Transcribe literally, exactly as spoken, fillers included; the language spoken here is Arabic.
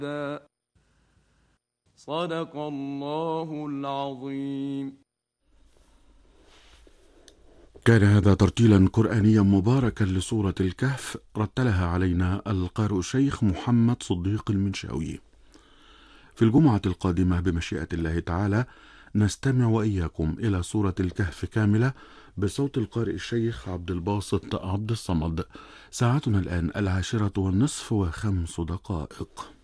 صدق الله العظيم. كان هذا ترتيلا قرآنيا مباركا لسورة الكهف، رتلها علينا القارئ الشيخ محمد صديق المنشاوي. في الجمعة القادمة بمشيئة الله تعالى نستمع وإياكم إلى سورة الكهف كاملة بصوت القارئ الشيخ عبد الباسط عبد الصمد. ساعتنا الآن العاشرة والنصف وخمس دقائق.